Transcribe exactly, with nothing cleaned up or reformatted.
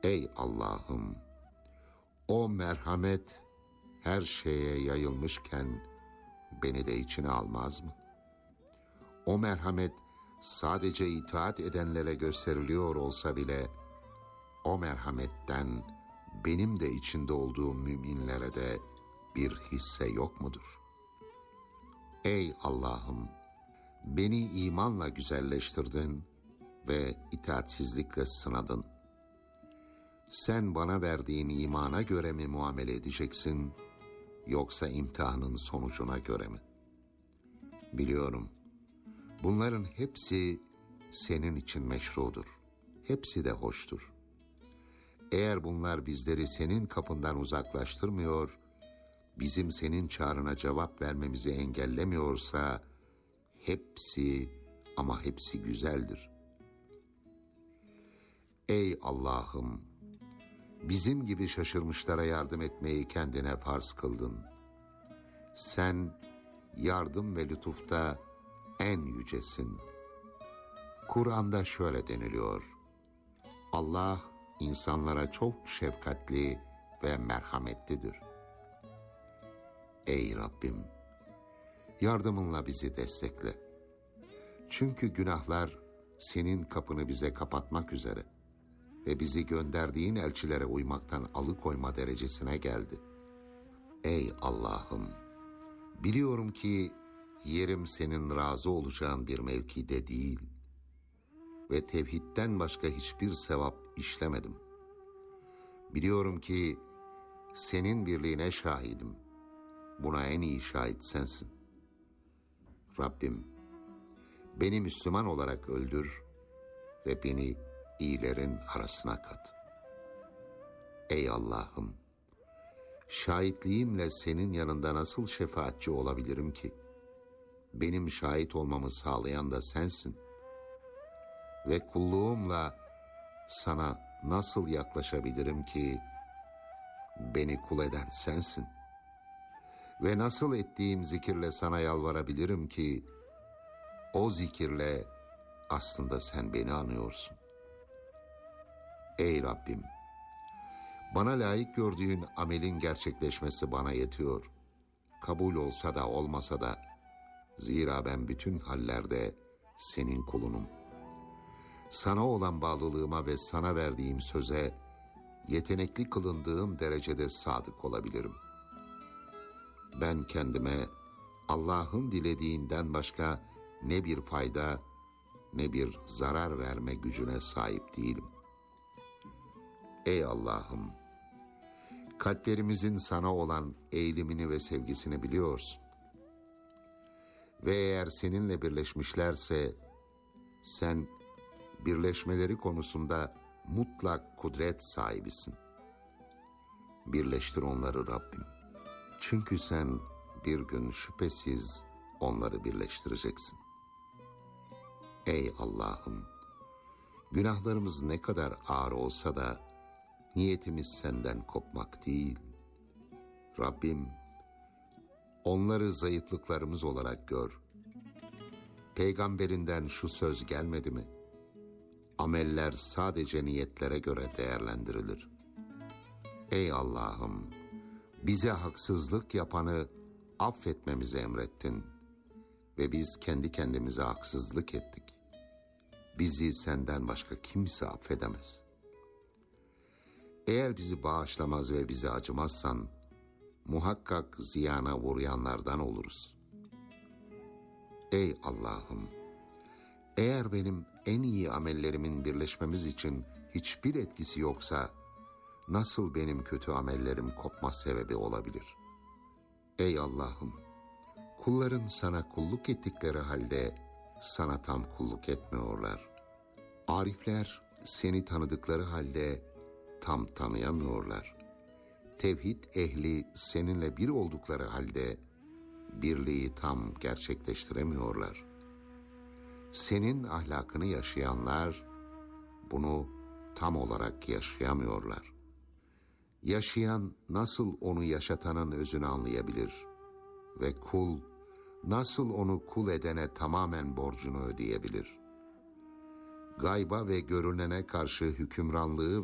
Ey Allah'ım, o merhamet her şeye yayılmışken beni de içine almaz mı? O merhamet sadece itaat edenlere gösteriliyor olsa bile, o merhametten benim de içinde olduğum müminlere de bir hisse yok mudur? Ey Allah'ım, beni imanla güzelleştirdin ve itaatsizlikle sınadın. Sen bana verdiğin imana göre mi muamele edeceksin, yoksa imtihanın sonucuna göre mi? Biliyorum, bunların hepsi senin için meşrudur. Hepsi de hoştur. Eğer bunlar bizleri senin kapından uzaklaştırmıyor, bizim senin çağrına cevap vermemizi engellemiyorsa, hepsi ama hepsi güzeldir. Ey Allah'ım, bizim gibi şaşırmışlara yardım etmeyi kendine farz kıldın. Sen yardım ve lütufta en yücesin. Kur'an'da şöyle deniliyor: Allah insanlara çok şefkatli ve merhametlidir. Ey Rabbim, yardımınla bizi destekle. Çünkü günahlar senin kapını bize kapatmak üzere ve bizi gönderdiğin elçilere uymaktan alıkoyma derecesine geldi. Ey Allah'ım, biliyorum ki yerim senin razı olacağın bir mevkide değil ve tevhidden başka hiçbir sevap işlemedim. Biliyorum ki senin birliğine şahidim. Buna en iyi şahit sensin. Rabbim, beni Müslüman olarak öldür ve beni iyilerin arasına kat. Ey Allah'ım, şahitliğimle senin yanında nasıl şefaatçi olabilirim ki? Benim şahit olmamı sağlayan da sensin. Ve kulluğumla sana nasıl yaklaşabilirim ki? Beni kul eden sensin. Ve nasıl ettiğim zikirle sana yalvarabilirim ki? O zikirle aslında sen beni anıyorsun. Ey Rabbim, bana layık gördüğün amelin gerçekleşmesi bana yetiyor. Kabul olsa da olmasa da, zira ben bütün hallerde senin kulunum. Sana olan bağlılığıma ve sana verdiğim söze yetenekli kılındığım derecede sadık olabilirim. Ben kendime Allah'ın dilediğinden başka ne bir fayda ne bir zarar verme gücüne sahip değilim. Ey Allah'ım, kalplerimizin sana olan eğilimini ve sevgisini biliyorsun. Ve eğer seninle birleşmişlerse, sen birleşmeleri konusunda mutlak kudret sahibisin. Birleştir onları Rabbim. Çünkü sen bir gün şüphesiz onları birleştireceksin. Ey Allah'ım, günahlarımız ne kadar ağır olsa da niyetimiz senden kopmak değil. Rabbim, onları zayıflıklarımız olarak gör. Peygamberinden şu söz gelmedi mi? Ameller sadece niyetlere göre değerlendirilir. Ey Allah'ım, bize haksızlık yapanı affetmemizi emrettin ve biz kendi kendimize haksızlık ettik. Bizi senden başka kimse affedemez. Eğer bizi bağışlamaz ve bize acımazsan, muhakkak ziyana uğrayanlardan oluruz. Ey Allah'ım, eğer benim en iyi amellerimin birleşmemiz için hiçbir etkisi yoksa, nasıl benim kötü amellerim kopma sebebi olabilir? Ey Allah'ım, kulların sana kulluk ettikleri halde sana tam kulluk etmiyorlar. Arifler seni tanıdıkları halde tam tanıyamıyorlar. Tevhid ehli seninle bir oldukları halde birliği tam gerçekleştiremiyorlar. Senin ahlakını yaşayanlar bunu tam olarak yaşayamıyorlar. Yaşayan nasıl onu yaşatanın özünü anlayabilir ve kul nasıl onu kul edene tamamen borcunu ödeyebilir? Gayba ve görünene karşı hükümranlığı